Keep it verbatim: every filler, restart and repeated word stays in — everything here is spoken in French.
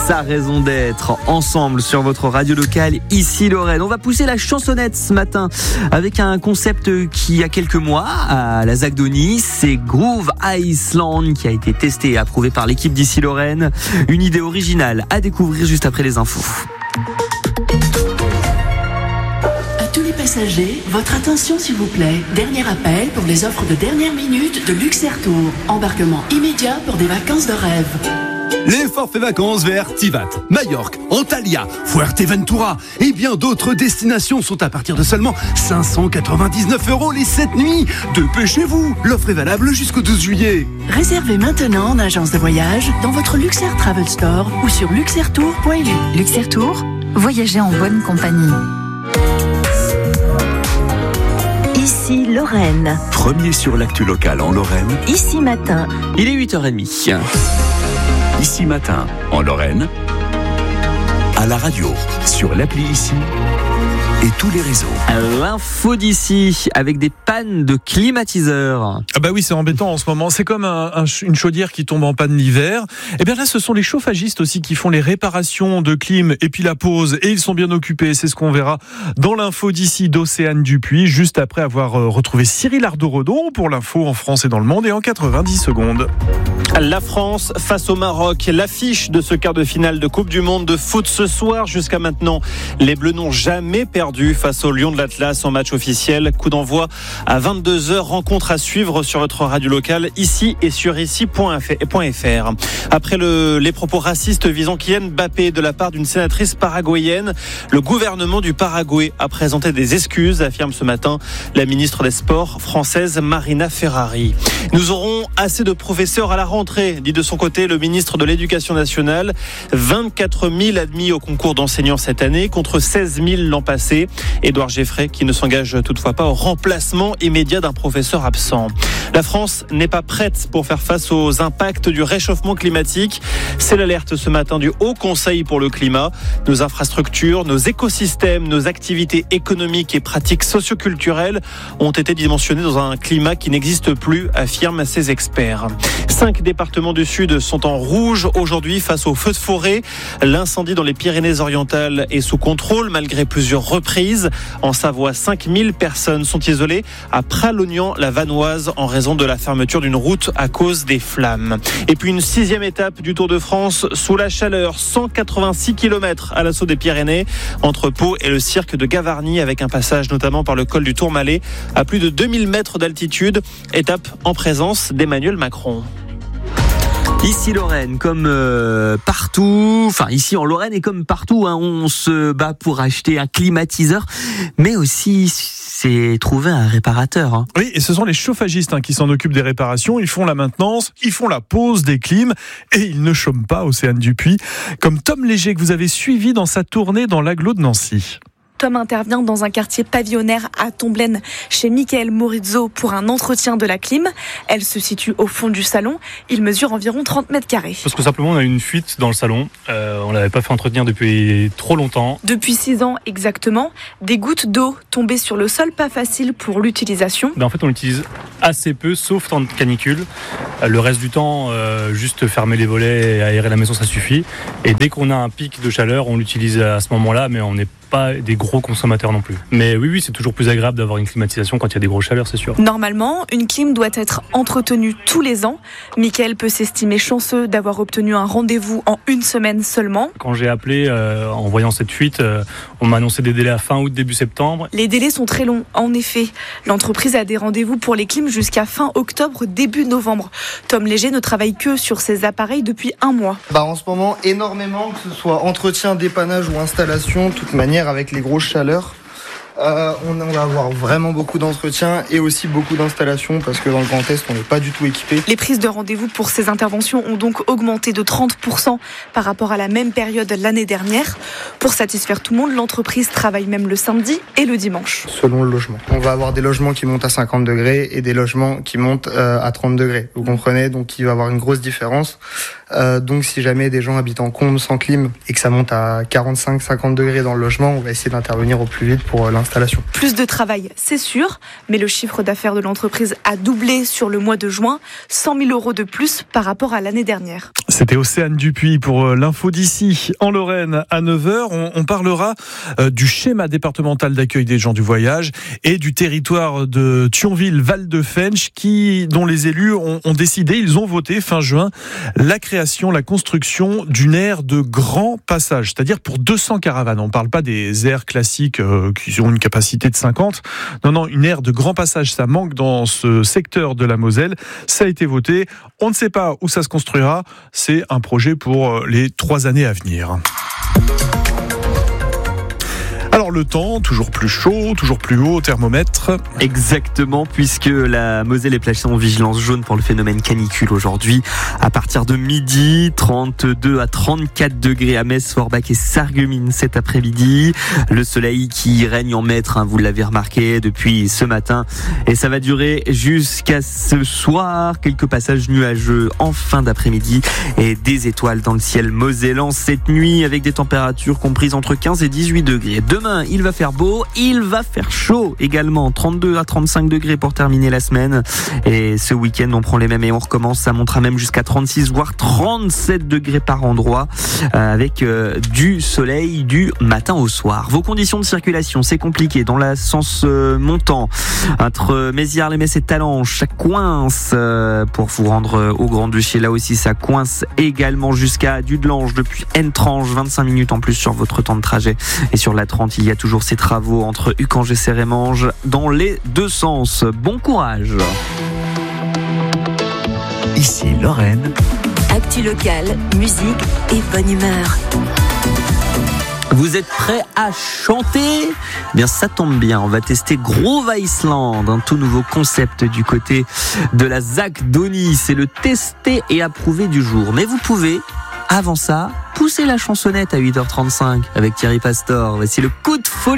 sa raison d'être, ensemble sur votre radio locale, ici Lorraine. On va pousser la chansonnette ce matin avec un concept qui, il y a quelques mois, à la ZAC de Nice, c'est Groove Iceland qui a été testé et approuvé par l'équipe d'ici Lorraine. Une idée originale à découvrir juste après les infos. Passagers, votre attention s'il vous plaît. Dernier appel pour les offres de dernière minute de Luxair-Tour. Embarquement immédiat pour des vacances de rêve. Les forfaits vacances vers Tivat, Majorque, Antalya, Fuerteventura et bien d'autres destinations sont à partir de seulement cinq cent quatre-vingt-dix-neuf euros les sept nuits. Dépêchez-vous, l'offre est valable jusqu'au douze juillet. Réservez maintenant en agence de voyage, dans votre Luxair Travel Store ou sur luxairtour point l u. Luxair-Tour, voyagez en bonne compagnie. Ici Lorraine. Premier sur l'actu locale en Lorraine. Ici Matin. Il est huit heures trente. Ici Matin en Lorraine. À la radio, sur l'appli Ici et tous les réseaux. L'info d'ici avec des pannes de climatiseurs. Ah bah oui, c'est embêtant en ce moment. C'est comme un, un, une chaudière qui tombe en panne l'hiver. Et bien là, ce sont les chauffagistes aussi qui font les réparations de clim et puis la pause. Et ils sont bien occupés. C'est ce qu'on verra dans l'info d'ici d'Océane Dupuis, juste après avoir retrouvé Cyril Ardo-Redon pour l'info en France et dans le monde et en quatre-vingt-dix secondes. La France face au Maroc, l'affiche de ce quart de finale de Coupe du Monde de foot ce soir. Jusqu'à maintenant, les Bleus n'ont jamais perdu face aux Lions de l'Atlas en match officiel. Coup d'envoi à vingt-deux heures, rencontre à suivre sur votre radio locale ici et sur ici point f r. Après le, les propos racistes visant Kylian Mbappé de la part d'une sénatrice paraguayenne, le gouvernement du Paraguay a présenté des excuses, affirme ce matin la ministre des Sports française Marina Ferrari. Nous aurons assez de professeurs à la rentrée, dit de son côté le ministre de l'Éducation nationale. vingt-quatre mille admis au concours d'enseignants cette année contre seize mille l'an passé. Édouard Geffray qui ne s'engage toutefois pas au remplacement immédiat d'un professeur absent. La France n'est pas prête pour faire face aux impacts du réchauffement climatique. C'est l'alerte ce matin du Haut Conseil pour le climat. Nos infrastructures, nos écosystèmes, nos activités économiques et pratiques socioculturelles ont été dimensionnées dans un climat qui n'existe plus, affirment ces experts. Cinq départements du Sud sont en rouge aujourd'hui face aux feux de forêt. L'incendie dans les Pyrénées-Orientales est sous contrôle malgré plusieurs reprises. En Savoie, cinq mille personnes sont isolées à Pralognan-la-Vanoise en raison de la fermeture d'une route à cause des flammes. Et puis une sixième étape du Tour de France sous la chaleur, cent quatre-vingt-six kilomètres à l'assaut des Pyrénées entre Pau et le cirque de Gavarnie avec un passage notamment par le col du Tourmalet à plus de deux mille mètres d'altitude. Étape en présence d'Emmanuel Macron. Ici Lorraine, comme euh, partout, enfin ici en Lorraine et comme partout, hein, on se bat pour acheter un climatiseur, mais aussi c'est trouver un réparateur. Hein. Oui, et ce sont les chauffagistes hein, qui s'en occupent des réparations. Ils font la maintenance, ils font la pose des clims et ils ne chôment pas, Océane Dupuis, comme Tom Léger que vous avez suivi dans sa tournée dans l'agglo de Nancy. Tom intervient dans un quartier pavillonnaire à Tomblaine chez Michael Morizzo pour un entretien de la clim. Elle se situe au fond du salon. Il mesure environ trente mètres carrés. Parce que simplement on a une fuite dans le salon. Euh, on l'avait pas fait entretenir depuis trop longtemps. Depuis six ans exactement, des gouttes d'eau tombées sur le sol, pas facile pour l'utilisation. Ben en fait on l'utilise assez peu, sauf temps de canicule. Le reste du temps, euh, juste fermer les volets et aérer la maison, ça suffit. Et dès qu'on a un pic de chaleur, on l'utilise à ce moment-là, mais on n'est pas des gros consommateurs non plus. Mais oui, oui, c'est toujours plus agréable d'avoir une climatisation quand il y a des grosses chaleurs, c'est sûr. Normalement, une clim doit être entretenue tous les ans. Michael peut s'estimer chanceux d'avoir obtenu un rendez-vous en une semaine seulement. Quand j'ai appelé euh, en voyant cette fuite, euh, on m'a annoncé des délais à fin août, début septembre. Les délais sont très longs, en effet. L'entreprise a des rendez-vous pour les clims jusqu'à fin octobre, début novembre. Tom Léger ne travaille que sur ces appareils depuis un mois. Bah en ce moment, énormément, que ce soit entretien, dépannage ou installation, de toute manière, avec les grosses chaleurs. Euh, on va avoir vraiment beaucoup d'entretien et aussi beaucoup d'installations parce que dans le Grand Est, on n'est pas du tout équipé. Les prises de rendez-vous pour ces interventions ont donc augmenté de trente pour cent par rapport à la même période l'année dernière. Pour satisfaire tout le monde, l'entreprise travaille même le samedi et le dimanche. Selon le logement. On va avoir des logements qui montent à cinquante degrés et des logements qui montent euh, à trente degrés. Vous comprenez ? Donc il va y avoir une grosse différence. Euh, donc si jamais des gens habitent en comble sans clim et que ça monte à quarante-cinq à cinquante degrés dans le logement, on va essayer d'intervenir au plus vite pour euh, l'installer. d'installation. Plus de travail, c'est sûr, mais le chiffre d'affaires de l'entreprise a doublé sur le mois de juin, cent mille euros de plus par rapport à l'année dernière. C'était Océane Dupuis pour l'info d'ici. En Lorraine, à neuf heures, on, on parlera du schéma départemental d'accueil des gens du voyage et du territoire de Thionville-Val-de-Fensch qui, dont les élus ont, ont décidé, ils ont voté fin juin, la création, la construction d'une aire de grand passage, c'est-à-dire pour deux cents caravanes. On ne parle pas des aires classiques euh, qui ont une capacité de cinquante. Non, non, une aire de grand passage, ça manque dans ce secteur de la Moselle. Ça a été voté. On ne sait pas où ça se construira. C'est un projet pour les trois années à venir. Alors le temps, toujours plus chaud, toujours plus haut au thermomètre. Exactement, puisque la Moselle est placée en vigilance jaune pour le phénomène canicule aujourd'hui. À partir de midi, trente-deux à trente-quatre degrés à Metz, Forbach et Sarreguemines cet après-midi. Le soleil qui règne en maître, hein, vous l'avez remarqué depuis ce matin. Et ça va durer jusqu'à ce soir. Quelques passages nuageux en fin d'après-midi et des étoiles dans le ciel mosellan cette nuit avec des températures comprises entre quinze et dix-huit degrés. Demain, il va faire beau, il va faire chaud également, trente-deux à trente-cinq degrés pour terminer la semaine. Et ce week-end, on prend les mêmes et on recommence. Ça montera même jusqu'à trente-six voire trente-sept degrés par endroit, euh, avec euh, du soleil du matin au soir. Vos conditions de circulation, c'est compliqué dans le sens euh, montant entre Mézières, les Metz et Talange. Ça coince euh, pour vous rendre euh, au Grand-Duché. Là aussi, ça coince également jusqu'à Dudelange depuis Entrange. vingt-cinq minutes en plus sur votre temps de trajet. Et sur la trente, il y a toujours ces travaux entre Uckange et Sérémange dans les deux sens. Bon courage. Ici Lorraine. Actu locale, musique et bonne humeur. Vous êtes prêts à chanter ? Eh bien, ça tombe bien. On va tester Groove Iceland, un tout nouveau concept du côté de la Zagdonie. C'est le testé et approuvé du jour. Mais vous pouvez, avant ça, pousser la chansonnette à huit heures trente-cinq avec Thierry Pastor. Voici le coup de folie.